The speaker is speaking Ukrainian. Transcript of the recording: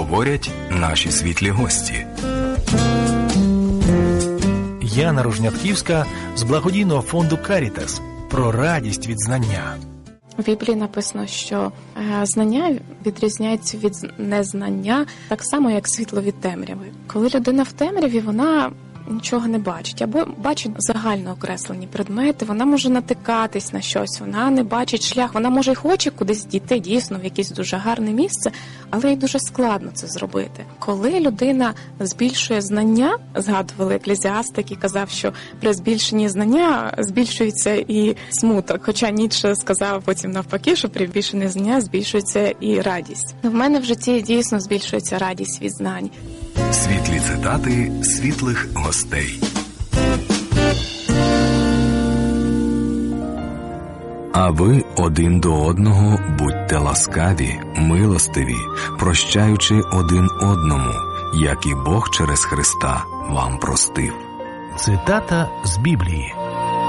говорять наші світлі гості. Яна Ружнятківська з благодійного фонду «Карітас» про радість від знання. У Біблії написано, що знання відрізняються від незнання так само, як світло від темряви. Коли людина в темряві, вона нічого не бачить, або бачить загально окреслені предмети, вона може натикатись на щось, вона не бачить шлях, вона може й хоче кудись дійти, дійсно, в якесь дуже гарне місце, але їй дуже складно це зробити. Коли людина збільшує знання, згадували Еклезіаст, який казав, що при збільшенні знання збільшується і смуток, хоча Ніцше сказав потім навпаки, що при збільшенні знання збільшується і радість. В мене в житті дійсно збільшується радість від знань. Світлі цитати світлих гостей. А ви один до одного будьте ласкаві, милостиві, прощаючи один одному, як і Бог через Христа вам простив. Цитата з Біблії.